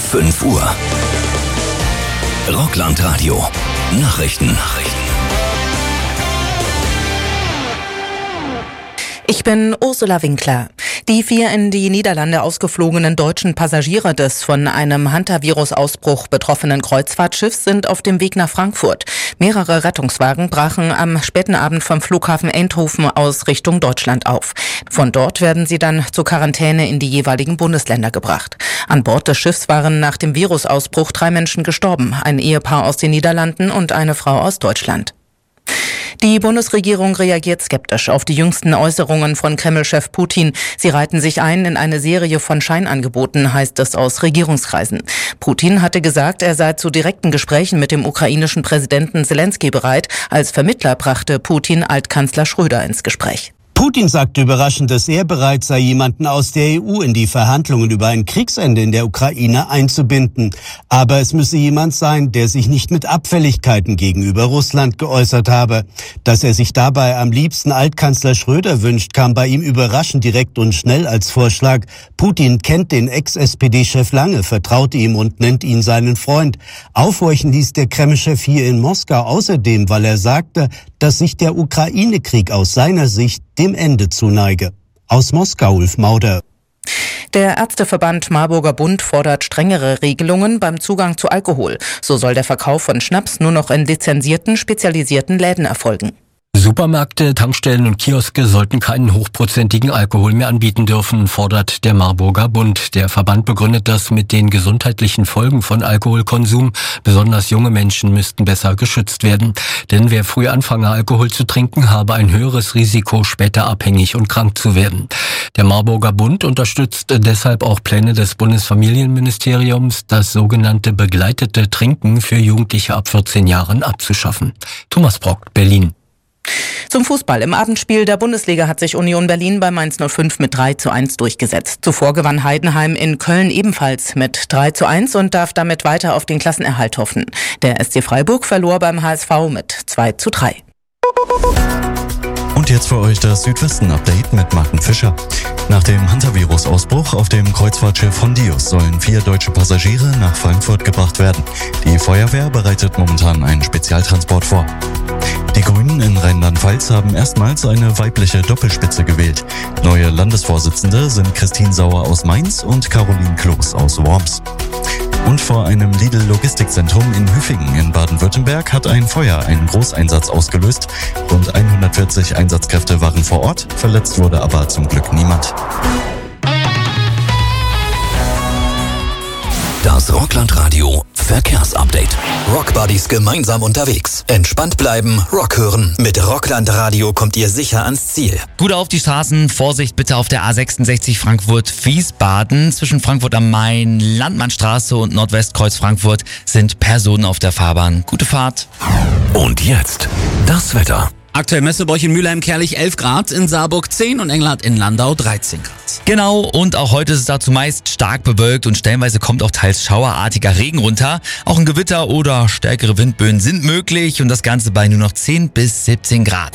5 Uhr. Rockland-Radio. Nachrichten. Ich bin Ursula Winkler. Die 4 in die Niederlande ausgeflogenen deutschen Passagiere des von einem Hantavirus-Ausbruch betroffenen Kreuzfahrtschiffs sind auf dem Weg nach Frankfurt. Mehrere Rettungswagen brachen am späten Abend vom Flughafen Eindhoven aus Richtung Deutschland auf. Von dort werden sie dann zur Quarantäne in die jeweiligen Bundesländer gebracht. An Bord des Schiffs waren nach dem Virusausbruch 3 Menschen gestorben, ein Ehepaar aus den Niederlanden und eine Frau aus Deutschland. Die Bundesregierung reagiert skeptisch auf die jüngsten Äußerungen von Kreml-Chef Putin. Sie reihten sich ein in eine Serie von Scheinangeboten, heißt es aus Regierungskreisen. Putin hatte gesagt, er sei zu direkten Gesprächen mit dem ukrainischen Präsidenten Zelensky bereit. Als Vermittler brachte Putin Altkanzler Schröder ins Gespräch. Putin sagte überraschend, dass er bereit sei, jemanden aus der EU in die Verhandlungen über ein Kriegsende in der Ukraine einzubinden. Aber es müsse jemand sein, der sich nicht mit Abfälligkeiten gegenüber Russland geäußert habe. Dass er sich dabei am liebsten Altkanzler Schröder wünscht, kam bei ihm überraschend direkt und schnell als Vorschlag. Putin kennt den Ex-SPD-Chef lange, vertraut ihm und nennt ihn seinen Freund. Aufhorchen ließ der Kreml-Chef hier in Moskau außerdem, weil er sagte, dass sich der Ukraine-Krieg aus seiner Sicht dem Ende zuneige. Aus Moskau, Ulf Mauder. Der Ärzteverband Marburger Bund fordert strengere Regelungen beim Zugang zu Alkohol. So soll der Verkauf von Schnaps nur noch in lizenzierten, spezialisierten Läden erfolgen. Supermärkte, Tankstellen und Kioske sollten keinen hochprozentigen Alkohol mehr anbieten dürfen, fordert der Marburger Bund. Der Verband begründet das mit den gesundheitlichen Folgen von Alkoholkonsum. Besonders junge Menschen müssten besser geschützt werden. Denn wer früh anfange, Alkohol zu trinken, habe ein höheres Risiko, später abhängig und krank zu werden. Der Marburger Bund unterstützt deshalb auch Pläne des Bundesfamilienministeriums, das sogenannte begleitete Trinken für Jugendliche ab 14 Jahren abzuschaffen. Thomas Brock, Berlin. Zum Fußball. Im Abendspiel der Bundesliga hat sich Union Berlin bei Mainz 05 mit 3:1 durchgesetzt. Zuvor gewann Heidenheim in Köln ebenfalls mit 3:1 und darf damit weiter auf den Klassenerhalt hoffen. Der SC Freiburg verlor beim HSV mit 2:3. Und jetzt für euch das Südwesten-Update mit Martin Fischer. Nach dem Hantavirus-Ausbruch auf dem Kreuzfahrtschiff Hondius sollen 4 deutsche Passagiere nach Frankfurt gebracht werden. Die Feuerwehr bereitet momentan einen Spezialtransport vor. Die Grünen in Rheinland-Pfalz haben erstmals eine weibliche Doppelspitze gewählt. Neue Landesvorsitzende sind Christine Sauer aus Mainz und Caroline Kloß aus Worms. Und vor einem Lidl-Logistikzentrum in Hüfingen in Baden-Württemberg hat ein Feuer einen Großeinsatz ausgelöst. Rund 140 Einsatzkräfte waren vor Ort, verletzt wurde aber zum Glück niemand. Das Rockland-Radio Verkehrsupdate. Rockbuddies gemeinsam unterwegs. Entspannt bleiben, Rock hören. Mit Rockland-Radio kommt ihr sicher ans Ziel. Gut auf die Straßen, Vorsicht bitte auf der A66 Frankfurt-Wiesbaden. Zwischen Frankfurt am Main, Landmannstraße und Nordwestkreuz Frankfurt sind Personen auf der Fahrbahn. Gute Fahrt. Und jetzt das Wetter. Aktuell Messebräuch in Mülheim-Kerlich 11 Grad, in Saarburg 10 und Englert in Landau 13 Grad. Genau, und auch heute ist es dazu meist stark bewölkt und stellenweise kommt auch teils schauerartiger Regen runter. Auch ein Gewitter oder stärkere Windböen sind möglich und das Ganze bei nur noch 10 bis 17 Grad.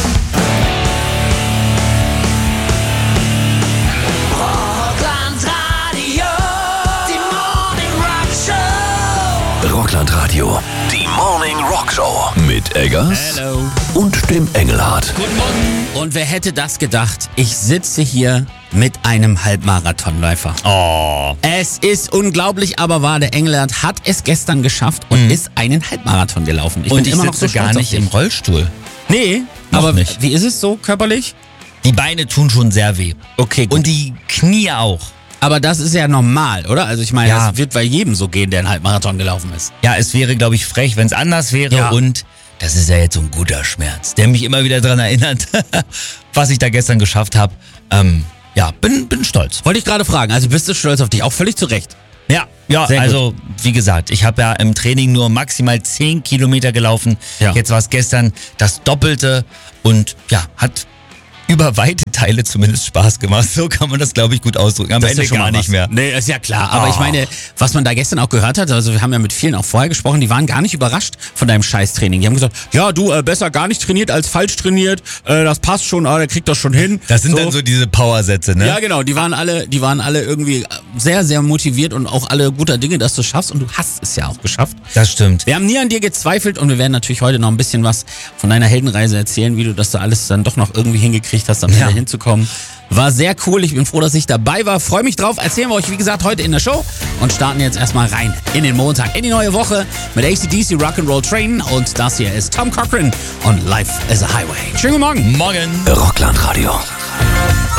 Rockland-Radio, die Morning Rock Show mit Eggers Hello. Und dem Engelhardt. Guten Morgen. Und wer hätte das gedacht? Ich sitze hier mit einem Halbmarathonläufer. Oh. Es ist unglaublich, aber wahr. Der Engelhardt hat es gestern geschafft und ist einen Halbmarathon gelaufen. Ich bin immer noch so gar stolz nicht auf im dich. Rollstuhl. Nee, Noch aber nicht. wie ist es so körperlich? Die Beine tun schon sehr weh. Okay, gut. Und die Knie auch. Aber das ist ja normal, oder? Also ich meine, Ja. das wird bei jedem so gehen, der einen Halbmarathon gelaufen ist. Ja, es wäre, glaube ich, frech, wenn es anders wäre. Ja. Und das ist ja jetzt so ein guter Schmerz, der mich immer wieder daran erinnert, was ich da gestern geschafft habe. Ja, bin stolz. Wollte ich gerade fragen, also bist du stolz auf dich? Auch völlig zu Recht. Ja, Sehr also wie gesagt, ich habe ja im Training nur maximal 10 Kilometer gelaufen. Ja. Jetzt war es gestern das Doppelte und ja, hat über weite Teile zumindest Spaß gemacht. So kann man das, glaube ich, gut ausdrücken. Am Das ist Ende ja schon gar mal nicht was. mehr. Nee, ist ja klar. Aber ich meine, was man da gestern auch gehört hat, also wir haben ja mit vielen auch vorher gesprochen, die waren gar nicht überrascht von deinem Scheißtraining. Die haben gesagt, ja, du, besser gar nicht trainiert als falsch trainiert, das passt schon, der kriegt das schon hin. Das sind dann so diese Powersätze, ne? Ja, genau, die waren alle irgendwie sehr, sehr motiviert und auch alle guter Dinge, dass du es schaffst und du hast es ja auch geschafft. Das stimmt. Wir haben nie an dir gezweifelt und wir werden natürlich heute noch ein bisschen was von deiner Heldenreise erzählen, wie du das da alles dann doch noch irgendwie hingekriegt hast, am Ende hinzukommen. War sehr cool, ich bin froh, dass ich dabei war, freue mich drauf. Erzählen wir euch, wie gesagt, heute in der Show und starten jetzt erstmal rein in den Montag, in die neue Woche mit AC/DC Rock'n'Roll Train und das hier ist Tom Cochrane und Life is a Highway. Schönen guten Morgen. Morgen. Rockland Radio.